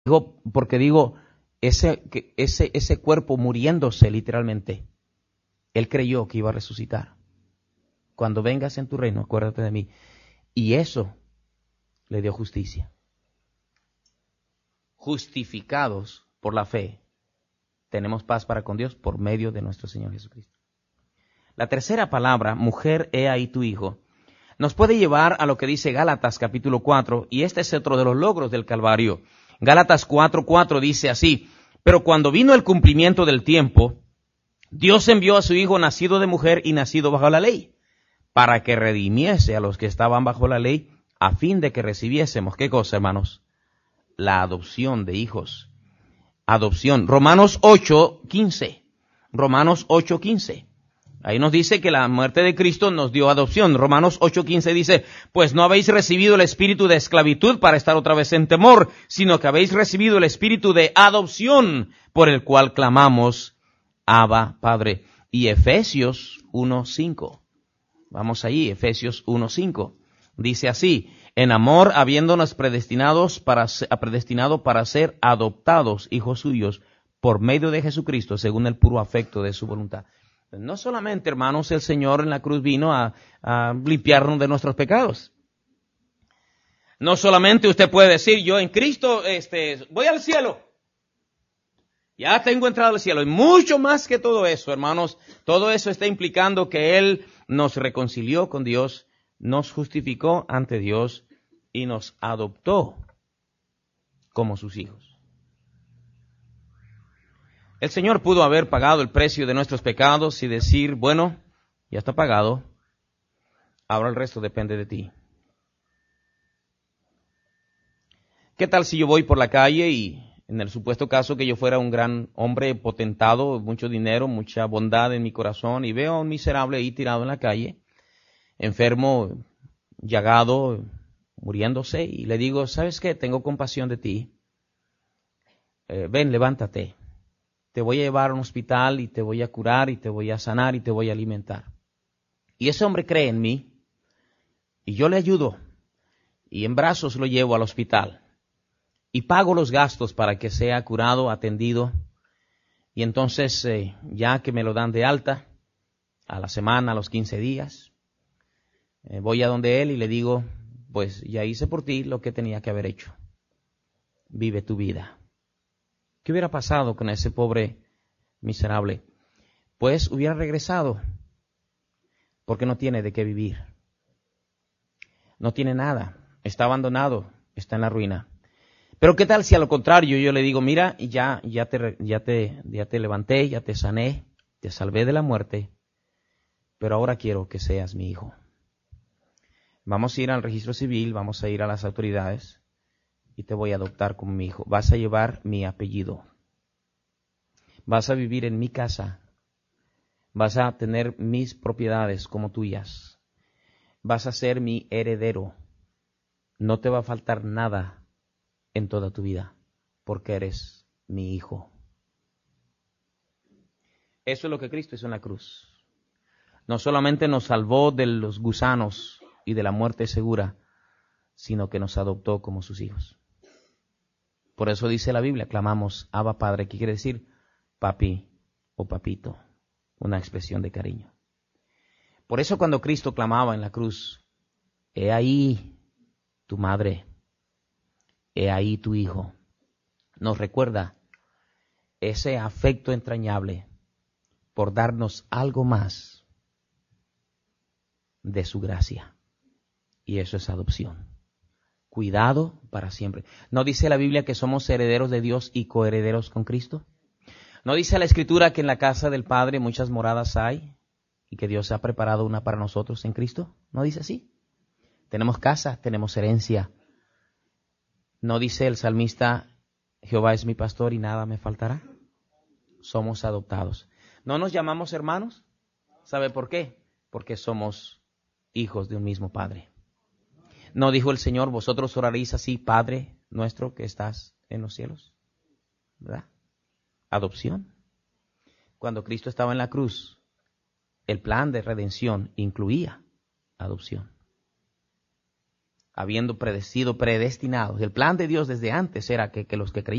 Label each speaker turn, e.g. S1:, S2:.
S1: Porque ese cuerpo muriéndose literalmente, él creyó que iba a resucitar. Cuando vengas en tu reino, acuérdate de mí. Y eso le dio justicia. Justificados por la fe, tenemos paz para con Dios por medio de nuestro Señor Jesucristo. La tercera palabra, mujer, he ahí tu hijo, nos puede llevar a lo que dice Gálatas capítulo 4, y este es otro de los logros del Calvario. Gálatas 4:4 dice así: pero cuando vino el cumplimiento del tiempo, Dios envió a su Hijo nacido de mujer y nacido bajo la ley, para que redimiese a los que estaban bajo la ley, a fin de que recibiésemos, ¿qué cosa, hermanos? La adopción de hijos. Adopción. Romanos 8:15. Romanos 8:15. Ahí nos dice que la muerte de Cristo nos dio adopción. Romanos 8:15 dice: pues no habéis recibido el espíritu de esclavitud para estar otra vez en temor, sino que habéis recibido el espíritu de adopción, por el cual clamamos, Abba, Padre. Y Efesios 1:5. Vamos allí, Efesios 1:5. Dice así: en amor, habiéndonos predestinado para ser adoptados hijos suyos por medio de Jesucristo, según el puro afecto de su voluntad. No solamente, hermanos, el Señor en la cruz vino a limpiarnos de nuestros pecados. No solamente usted puede decir, yo en Cristo voy al cielo. Ya tengo entrada al cielo. Y mucho más que todo eso, hermanos, todo eso está implicando que Él nos reconcilió con Dios, nos justificó ante Dios y nos adoptó como sus hijos. El Señor pudo haber pagado el precio de nuestros pecados y decir, bueno, ya está pagado, ahora el resto depende de ti. ¿Qué tal si yo voy por la calle y, en el supuesto caso que yo fuera un gran hombre potentado, mucho dinero, mucha bondad en mi corazón, y veo a un miserable ahí tirado en la calle, enfermo, llagado, muriéndose, y le digo, ¿sabes qué? Tengo compasión de ti. Ven, levántate. Te voy a llevar a un hospital y te voy a curar y te voy a sanar y te voy a alimentar. Y ese hombre cree en mí y yo le ayudo y en brazos lo llevo al hospital y pago los gastos para que sea curado, atendido. Y entonces ya que me lo dan de alta, a la semana, a los 15 días, voy a donde él y le digo, pues ya hice por ti lo que tenía que haber hecho. Vive tu vida. ¿Qué hubiera pasado con ese pobre miserable? Pues hubiera regresado, porque no tiene de qué vivir. No tiene nada, está abandonado, está en la ruina. Pero ¿qué tal si a lo contrario yo le digo, mira, ya te levanté, ya te sané, te salvé de la muerte, pero ahora quiero que seas mi hijo. Vamos a ir al registro civil, vamos a ir a las autoridades, y te voy a adoptar como mi hijo. Vas a llevar mi apellido. Vas a vivir en mi casa. Vas a tener mis propiedades como tuyas. Vas a ser mi heredero. No te va a faltar nada en toda tu vida, porque eres mi hijo. Eso es lo que Cristo hizo en la cruz. No solamente nos salvó de los gusanos y de la muerte segura, sino que nos adoptó como sus hijos. Por eso dice la Biblia, clamamos Abba Padre, que quiere decir papi o papito, una expresión de cariño. Por eso cuando Cristo clamaba en la cruz, he ahí tu madre, he ahí tu hijo, nos recuerda ese afecto entrañable por darnos algo más de su gracia. Y eso es adopción. Cuidado para siempre. ¿No dice la Biblia que somos herederos de Dios y coherederos con Cristo? ¿No dice la Escritura que en la casa del Padre muchas moradas hay y que Dios ha preparado una para nosotros en Cristo? ¿No dice así? Tenemos casa, tenemos herencia. ¿No dice el salmista, Jehová es mi pastor y nada me faltará? Somos adoptados. ¿No nos llamamos hermanos? ¿Sabe por qué? Porque somos hijos de un mismo Padre. ¿No dijo el Señor, vosotros oraréis así, Padre nuestro que estás en los cielos? ¿Verdad? Adopción. Cuando Cristo estaba en la cruz, el plan de redención incluía adopción. Habiendo sido predestinados, el plan de Dios desde antes era que los que creían